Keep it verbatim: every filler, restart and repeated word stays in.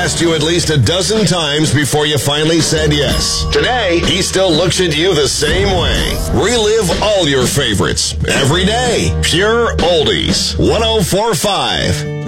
asked you at least a dozen times before you finally said yes. Today, he still looks at you the same way. Relive all your favorites every day. Pure Oldies. one oh four point five